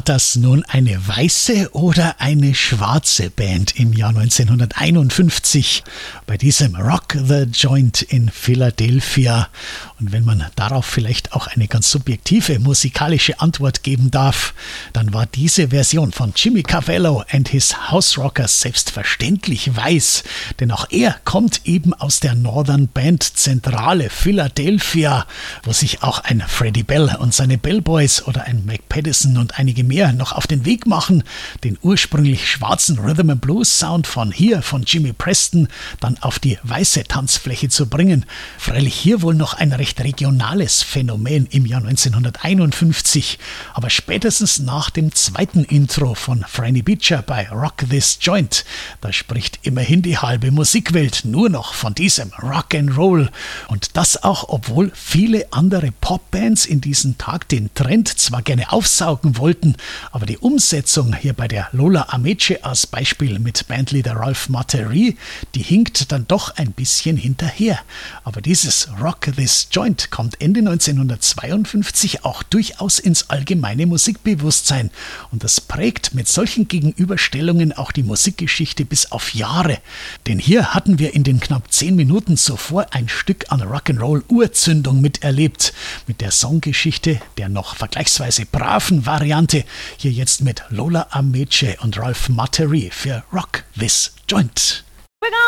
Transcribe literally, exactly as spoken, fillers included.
War das nun eine weiße oder eine schwarze Band im Jahr neunzehnhunderteinundfünfzig bei diesem Rock the Joint in Philadelphia? Und wenn man darauf vielleicht auch eine ganz subjektive musikalische Antwort geben darf, dann war diese Version von Jimmy Cavallo and his House Rockers selbstverständlich weiß, denn auch er kommt eben aus der Northern Band Zentrale Philadelphia, wo sich auch ein Freddie Bell und seine Bellboys oder ein Mac Pattison und einige mehr noch auf den Weg machen, den ursprünglich schwarzen Rhythm and Blues Sound von hier, von Jimmy Preston, dann auf die weiße Tanzfläche zu bringen. Freilich hier wohl noch ein recht regionales Phänomen im Jahr neunzehnhunderteinundfünfzig, aber spätestens nach dem zweiten Intro von Franny Beecher bei Rock This Joint, da spricht immerhin die halbe Musikwelt nur noch von diesem Rock'n'Roll, und das auch, obwohl viele andere Popbands in diesen Tag den Trend zwar gerne aufsaugen wollten, aber die Umsetzung hier bei der Lola Ameche als Beispiel mit Bandleader Ralph Materie, die hinkt dann doch ein bisschen hinterher. Aber dieses Rock This Joint kommt Ende neunzehnhundertzweiundfünfzig auch durchaus ins allgemeine Musikbewusstsein, und das prägt mit solchen Gegenüberstellungen auch die Musikgeschichte bis auf Jahre. Denn hier hatten wir in den knapp zehn Minuten zuvor ein Stück an Rock'n'Roll-Urzündung miterlebt, mit der Songgeschichte der noch vergleichsweise braven Variante, hier jetzt mit Lola Ameche und Ralph Materie für Rock This Joint.